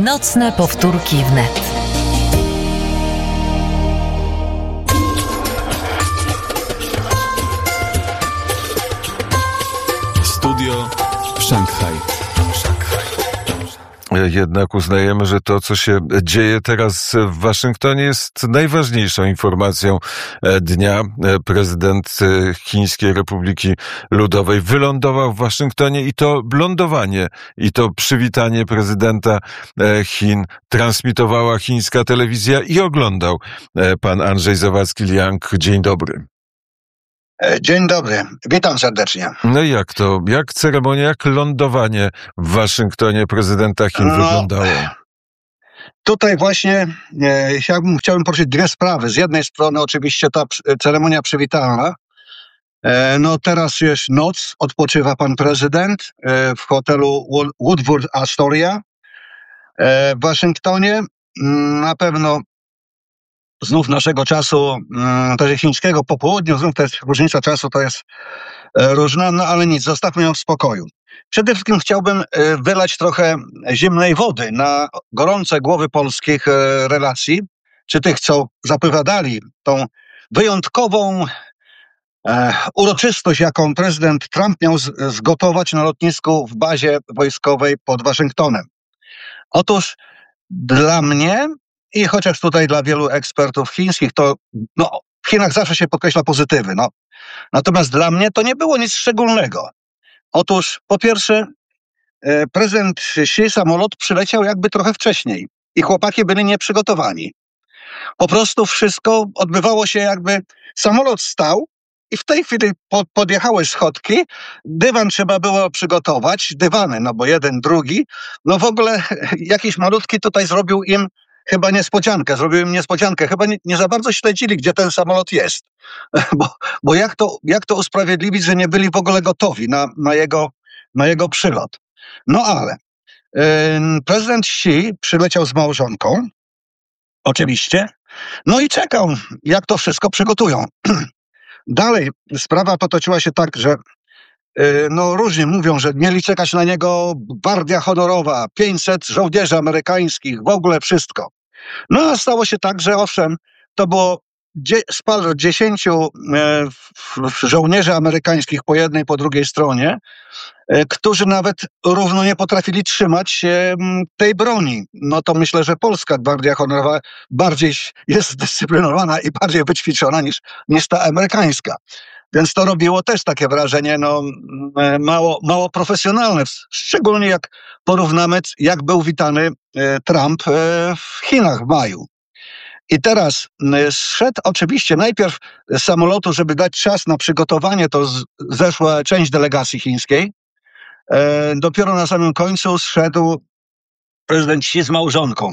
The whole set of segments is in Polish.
Nocne powtórki wnet. Studio Szanghaj. Jednak uznajemy, że to, co się dzieje teraz w Waszyngtonie, jest najważniejszą informacją dnia. Prezydent Chińskiej Republiki Ludowej wylądował w Waszyngtonie i to lądowanie, i to przywitanie prezydenta Chin transmitowała chińska telewizja i oglądał pan Andrzej Zawadzki-Liang. Dzień dobry. Dzień dobry, witam serdecznie. No i jak to? Jak ceremonia, jak lądowanie w Waszyngtonie prezydenta Chin wyglądało? Tutaj właśnie chciałbym poruszyć dwie sprawy. Z jednej strony oczywiście ta ceremonia przywitalna. Teraz jest noc, odpoczywa pan prezydent w hotelu Woodward Astoria w Waszyngtonie. Na pewno znów naszego czasu, też chińskiego po południu, znów też różnica czasu to jest różna, no ale nic, zostawmy ją w spokoju. Przede wszystkim chciałbym wylać trochę zimnej wody na gorące głowy polskich relacji, czy tych, co zapowiadali tą wyjątkową uroczystość, jaką prezydent Trump miał zgotować na lotnisku w bazie wojskowej pod Waszyngtonem. Otóż dla mnie i chociaż tutaj dla wielu ekspertów chińskich, to w Chinach zawsze się podkreśla pozytywy. Natomiast dla mnie to nie było nic szczególnego. Otóż po pierwsze prezydent Xi samolot przyleciał jakby trochę wcześniej i chłopaki byli nieprzygotowani. Po prostu wszystko odbywało się jakby samolot stał i w tej chwili podjechały schodki, dywan trzeba było przygotować, dywany, bo jeden, drugi, w ogóle jakiś malutki tutaj zrobił im chyba niespodziankę, chyba nie za bardzo śledzili, gdzie ten samolot jest, bo jak to usprawiedliwić, że nie byli w ogóle gotowi na jego przylot. Ale prezydent Xi przyleciał z małżonką, oczywiście, i czekał, jak to wszystko przygotują. Dalej sprawa potoczyła się tak, że różnie mówią, że mieli czekać na niego gwardia honorowa, 500 żołnierzy amerykańskich, w ogóle wszystko. A stało się tak, że owszem, to było spadło 10 żołnierzy amerykańskich po jednej, po drugiej stronie, którzy nawet równo nie potrafili trzymać tej broni. To myślę, że polska gwardia honorowa bardziej jest zdyscyplinowana i bardziej wyćwiczona niż ta amerykańska. Więc to robiło też takie wrażenie mało profesjonalne, szczególnie jak porównamy, jak był witany Trump w Chinach w maju. I teraz zszedł oczywiście najpierw z samolotu, żeby dać czas na przygotowanie, to zeszła część delegacji chińskiej. Dopiero na samym końcu zszedł prezydent Xi z małżonką.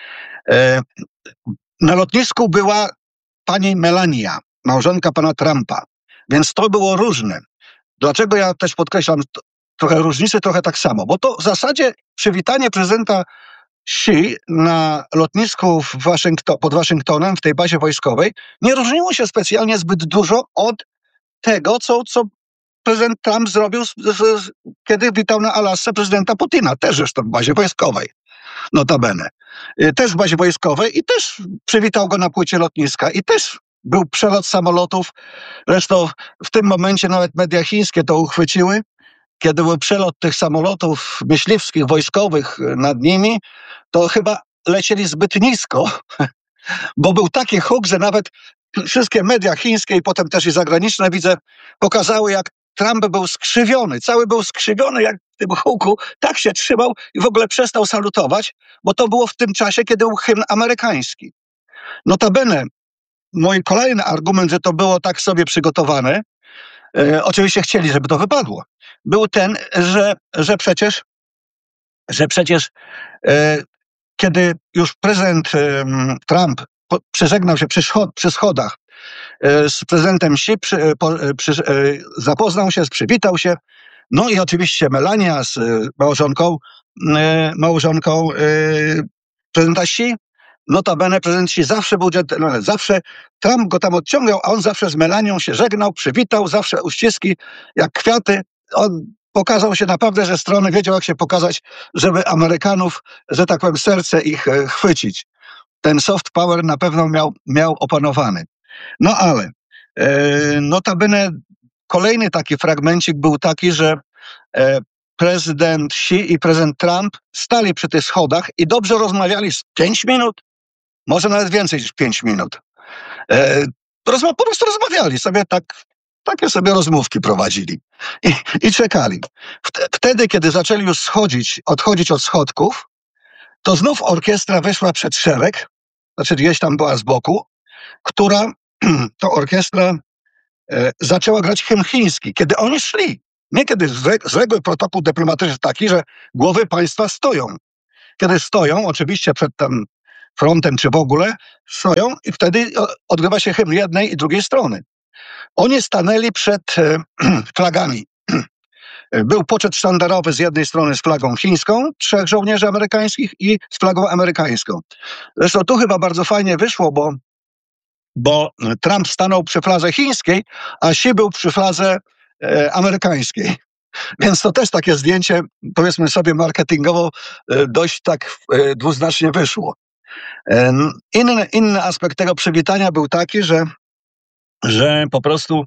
Na lotnisku była pani Melania, małżonka pana Trumpa. Więc to było różne. Dlaczego ja też podkreślam trochę różnicy, trochę tak samo? Bo to w zasadzie przywitanie prezydenta Xi na lotnisku pod Waszyngtonem, w tej bazie wojskowej, nie różniło się specjalnie zbyt dużo od tego, co prezydent Trump zrobił, kiedy witał na Alasce prezydenta Putina, też zresztą w bazie wojskowej, notabene. Też w bazie wojskowej i też przywitał go na płycie lotniska i też był przelot samolotów. Zresztą w tym momencie nawet media chińskie to uchwyciły, kiedy był przelot tych samolotów myśliwskich, wojskowych nad nimi, to chyba lecieli zbyt nisko, bo był taki huk, że nawet wszystkie media chińskie i potem też i zagraniczne, widzę, pokazały, jak Trump był skrzywiony, cały był skrzywiony jak w tym huku, tak się trzymał i w ogóle przestał salutować, bo to było w tym czasie, kiedy był hymn amerykański. Notabene, mój kolejny argument, że to było tak sobie przygotowane, oczywiście chcieli, żeby to wypadło, był ten, że przecież kiedy już prezydent Trump przeżegnał się przy schodach z prezydentem Xi, zapoznał się, przywitał się, i oczywiście Melania z małżonką prezydenta Xi. Notabene prezydent Xi zawsze był dżentelmenem, zawsze Trump go tam odciągał, a on zawsze z Melanią się żegnał, przywitał, zawsze uściski jak kwiaty. On pokazał się naprawdę, że strony wiedział, jak się pokazać, żeby Amerykanów, że tak powiem, serce ich chwycić. Ten soft power na pewno miał opanowany. No ale notabene kolejny taki fragmencik był taki, że prezydent Xi i prezydent Trump stali przy tych schodach i dobrze rozmawiali z 5 minut, może nawet więcej niż 5 minut. Po prostu rozmawiali sobie takie sobie rozmówki prowadzili i czekali. Wtedy, kiedy zaczęli już odchodzić od schodków, to znów orkiestra wyszła przed szereg, znaczy gdzieś tam była z boku, która to orkiestra zaczęła grać hymn chiński, kiedy oni szli. Nie kiedy z reguły protokół dyplomatyczny jest taki, że głowy państwa stoją. Kiedy stoją, oczywiście przed tym frontem czy w ogóle, stoją i wtedy odgrywa się hymn jednej i drugiej strony. Oni stanęli przed flagami. Był poczet sztandarowy z jednej strony z flagą chińską, 3 żołnierzy amerykańskich i z flagą amerykańską. Zresztą tu chyba bardzo fajnie wyszło, bo Trump stanął przy fladze chińskiej, a Xi był przy fladze amerykańskiej. Więc to też takie zdjęcie, powiedzmy sobie marketingowo, dość tak dwuznacznie wyszło. Inny aspekt tego przywitania był taki, że po prostu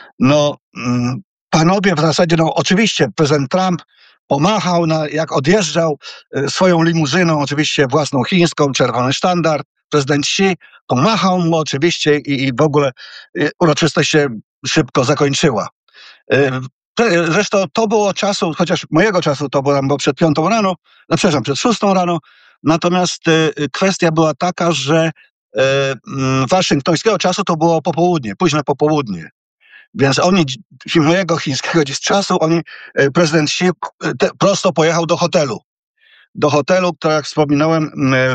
panowie w zasadzie, oczywiście prezydent Trump pomachał, jak odjeżdżał swoją limuzyną, oczywiście własną chińską, czerwony sztandar. Prezydent Xi pomachał mu oczywiście i w ogóle uroczystość się szybko zakończyła. Zresztą to było czasu, chociaż mojego czasu to było przed 5 rano, przed 6 rano, natomiast kwestia była taka, że waszyngtońskiego czasu to było popołudnie, późne popołudnie. Więc mojego chińskiego czasu, prezydent Xi prosto pojechał do hotelu. Do hotelu, który, jak wspominałem,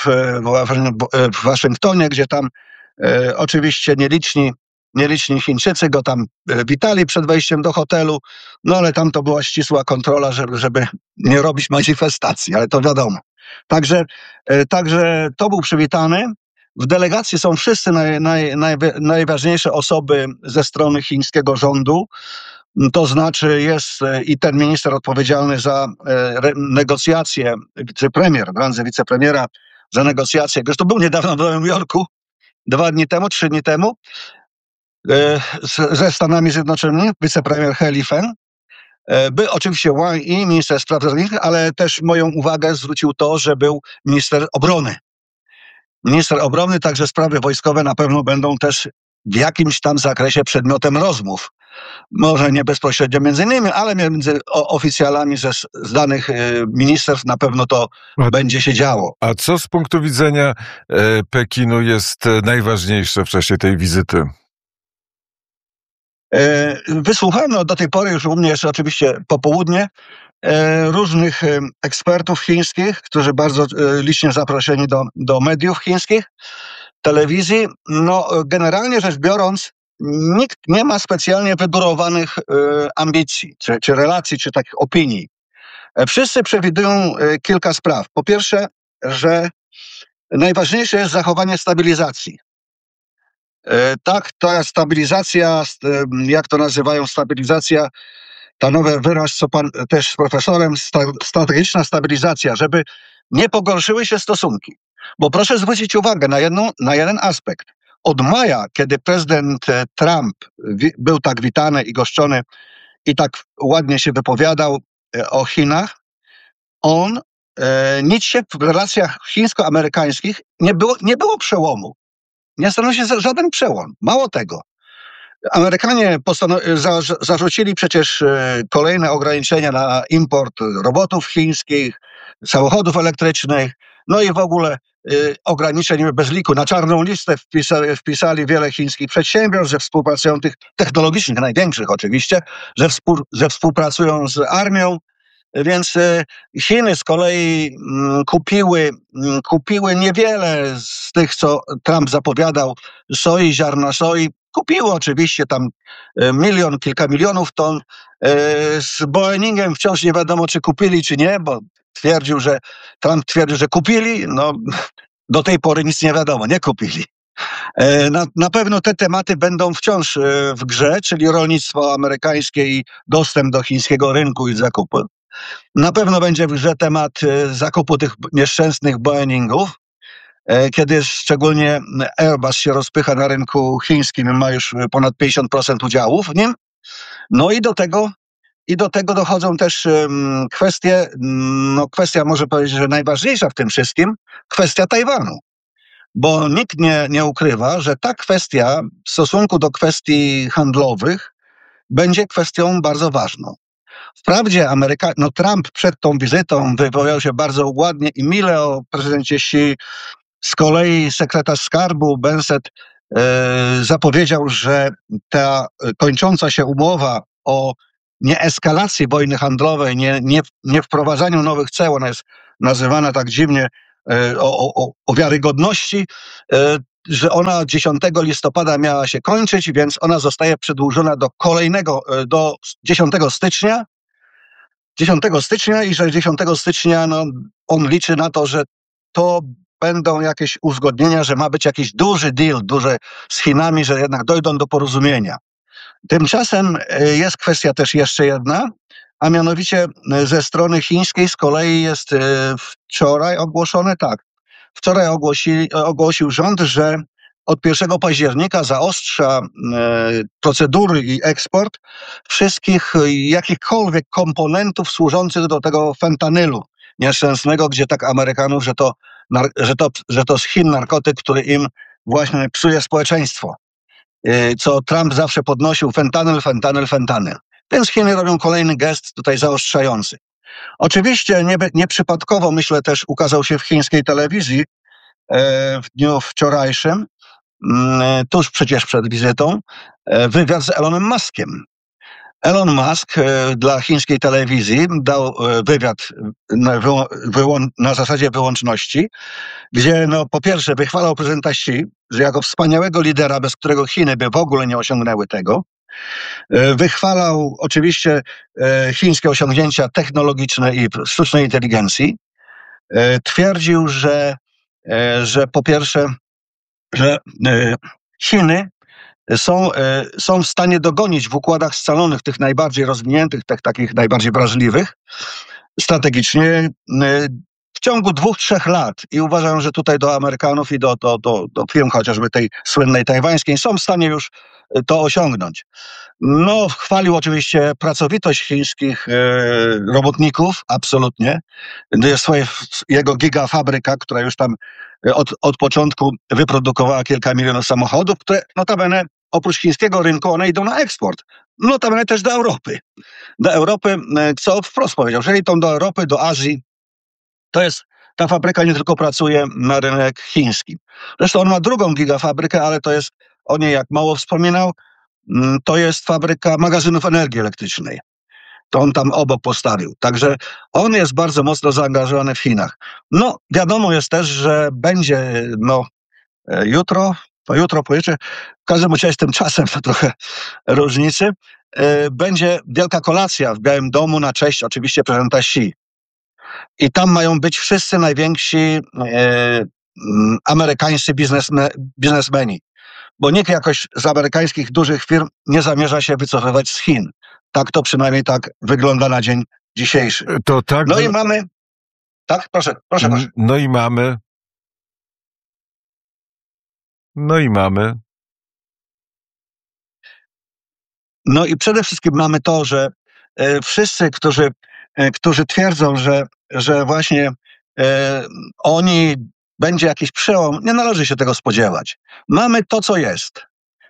w Waszyngtonie, gdzie tam oczywiście nieliczni Chińczycy go tam witali przed wejściem do hotelu, ale tam to była ścisła kontrola, żeby nie robić manifestacji, ale to wiadomo. Także to był przywitany. W delegacji są wszyscy najważniejsze osoby ze strony chińskiego rządu. To znaczy jest i ten minister odpowiedzialny za negocjacje, wicepremier, w randze wicepremiera za negocjacje. Zresztą był niedawno w Nowym Jorku, 3 dni temu, ze Stanami Zjednoczonymi, wicepremier He Lifeng. Był oczywiście Wang Yi, minister spraw zagranicznych, ale też moją uwagę zwrócił to, że był minister obrony. Minister obrony, także sprawy wojskowe na pewno będą też w jakimś tam zakresie przedmiotem rozmów. Może nie bezpośrednio między innymi, ale między oficjalami z danych ministerstw na pewno to będzie się działo. A co z punktu widzenia Pekinu jest najważniejsze w czasie tej wizyty? Wysłuchano do tej pory, już u mnie jest oczywiście popołudnie, różnych ekspertów chińskich, którzy bardzo licznie zaproszeni do mediów chińskich, telewizji. Generalnie rzecz biorąc, nikt nie ma specjalnie wygórowanych ambicji, czy relacji, czy takich opinii. Wszyscy przewidują kilka spraw. Po pierwsze, że najważniejsze jest zachowanie stabilizacji. Tak, ta stabilizacja, jak to nazywają, stabilizacja, ta nowy wyraz, co pan też z profesorem, strategiczna stabilizacja, żeby nie pogorszyły się stosunki. Bo proszę zwrócić uwagę na jeden aspekt. Od maja, kiedy prezydent Trump był tak witany i goszczony i tak ładnie się wypowiadał o Chinach, nic się w relacjach chińsko-amerykańskich nie było przełomu. Nie stanowi się żaden przełom. Mało tego. Amerykanie zarzucili przecież kolejne ograniczenia na import robotów chińskich, samochodów elektrycznych, i w ogóle ograniczeń bez liku. Na czarną listę wpisali wiele chińskich przedsiębiorstw, że współpracują, tych technologicznych, największych oczywiście, że współpracują z armią. Więc Chiny z kolei kupiły niewiele z tych, co Trump zapowiadał, soi, ziarna soi. Kupiło oczywiście tam kilka milionów ton. Z Boeingiem wciąż nie wiadomo, czy kupili, czy nie, bo Trump twierdził, że kupili. Do tej pory nic nie wiadomo, nie kupili. Na pewno te tematy będą wciąż w grze, czyli rolnictwo amerykańskie i dostęp do chińskiego rynku i zakupy. Na pewno będzie w grze temat zakupu tych nieszczęsnych Boeingów, kiedy szczególnie Airbus się rozpycha na rynku chińskim, ma już ponad 50% udziałów w nim. No i do tego dochodzą też kwestie, kwestia może powiedzieć, że najważniejsza w tym wszystkim, kwestia Tajwanu. Bo nikt nie ukrywa, że ta kwestia w stosunku do kwestii handlowych będzie kwestią bardzo ważną. Wprawdzie Trump przed tą wizytą wypowiedział się bardzo ładnie i mile o prezydencie Xi. Z kolei sekretarz skarbu Bessent zapowiedział, że ta kończąca się umowa o nieeskalacji wojny handlowej, nie wprowadzaniu nowych ceł, ona jest nazywana tak dziwnie o wiarygodności, że ona 10 listopada miała się kończyć, więc ona zostaje przedłużona do 10 stycznia. 10 stycznia i że 10 stycznia on liczy na to, że to będą jakieś uzgodnienia, że ma być jakiś duży deal, z Chinami, że jednak dojdą do porozumienia. Tymczasem jest kwestia też jeszcze jedna, a mianowicie ze strony chińskiej z kolei jest wczoraj ogłoszone, wczoraj ogłosił rząd, że od 1 października zaostrza procedury i eksport wszystkich jakichkolwiek komponentów służących do tego fentanylu nieszczęsnego, gdzie tak Amerykanów, że to z Chin narkotyk, który im właśnie psuje społeczeństwo. Co Trump zawsze podnosił, fentanyl. Więc Chiny robią kolejny gest tutaj zaostrzający. Oczywiście nieprzypadkowo, myślę, też ukazał się w chińskiej telewizji w dniu wczorajszym, tuż przecież przed wizytą, wywiad z Elonem Muskiem. Elon Musk dla chińskiej telewizji dał wywiad na zasadzie wyłączności, gdzie po pierwsze wychwalał prezydenta Xi, że jako wspaniałego lidera, bez którego Chiny by w ogóle nie osiągnęły tego. Wychwalał oczywiście chińskie osiągnięcia technologiczne i sztucznej inteligencji. Twierdził, że po pierwsze, że Chiny są w stanie dogonić w układach scalonych tych najbardziej rozwiniętych, takich najbardziej wrażliwych, strategicznie w ciągu 2-3 lat. I uważam, że tutaj do Amerykanów i do firm chociażby tej słynnej tajwańskiej są w stanie już to osiągnąć. Chwalił oczywiście pracowitość chińskich robotników, absolutnie. Jest jego gigafabryka, która już tam od początku wyprodukowała kilka milionów samochodów, które notabene oprócz chińskiego rynku one idą na eksport. Notabene też do Europy. Do Europy, co wprost powiedział, że idą do Europy, do Azji. Ta fabryka nie tylko pracuje na rynek chiński. Zresztą on ma drugą gigafabrykę, ale to jest, o niej jak mało wspominał, to jest fabryka magazynów energii elektrycznej. To on tam obok postawił. Także on jest bardzo mocno zaangażowany w Chinach. Wiadomo jest też, że będzie jutro, pojutrze, w każdym razie z tym czasem to trochę różnicy, będzie wielka kolacja w Białym Domu na cześć oczywiście prezydenta Xi. I tam mają być wszyscy najwięksi amerykańscy biznesmeni. Bo nikt jakoś z amerykańskich dużych firm nie zamierza się wycofywać z Chin. To przynajmniej tak wygląda na dzień dzisiejszy. To tak. I mamy... Tak? Proszę. I przede wszystkim mamy to, że wszyscy, którzy twierdzą, że właśnie będzie jakiś przełom, nie należy się tego spodziewać. Mamy to, co jest.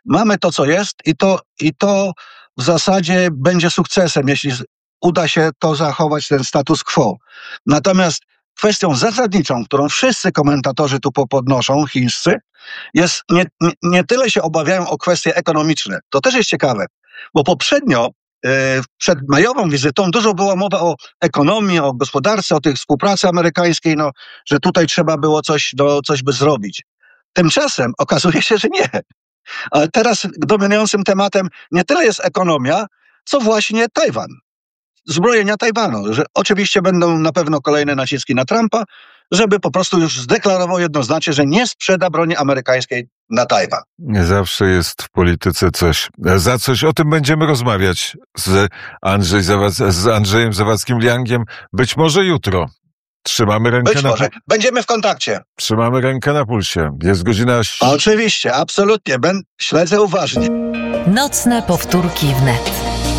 I to w zasadzie będzie sukcesem, jeśli uda się to zachować, ten status quo. Natomiast kwestią zasadniczą, którą wszyscy komentatorzy tu podnoszą, chińscy, jest nie tyle się obawiają o kwestie ekonomiczne. To też jest ciekawe, bo poprzednio przed majową wizytą dużo było mowa o ekonomii, o gospodarce, o tej współpracy amerykańskiej, że tutaj trzeba było coś by zrobić. Tymczasem okazuje się, że nie. Ale teraz dominującym tematem nie tyle jest ekonomia, co właśnie Tajwan. Zbrojenia Tajwanu, że oczywiście będą na pewno kolejne naciski na Trumpa, żeby po prostu już zdeklarował jednoznacznie, że nie sprzeda broni amerykańskiej na Tajwan. Zawsze jest w polityce coś. Za coś o tym będziemy rozmawiać z Andrzejem Zawadzkim-Liangiem. Być może jutro. Trzymamy rękę Być może. Będziemy w kontakcie. Trzymamy rękę na pulsie. Jest godzina... Oczywiście, absolutnie. Śledzę uważnie. Nocne powtórki wnet.